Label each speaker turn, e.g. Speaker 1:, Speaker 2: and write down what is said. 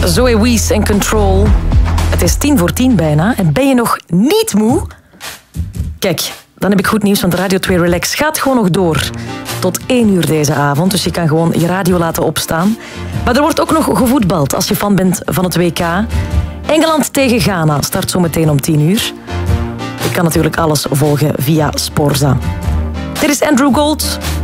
Speaker 1: Zoe Wees en Control. Het is 9:50 bijna. En ben je nog niet moe? Kijk, dan heb ik goed nieuws, want Radio 2 Relax gaat gewoon nog door. Tot 1 uur deze avond, dus je kan gewoon je radio laten opstaan. Maar er wordt ook nog gevoetbald als je fan bent van het WK. Engeland tegen Ghana start zo meteen om 10 uur. Je kan natuurlijk alles volgen via Sporza. Dit is Andrew Gold.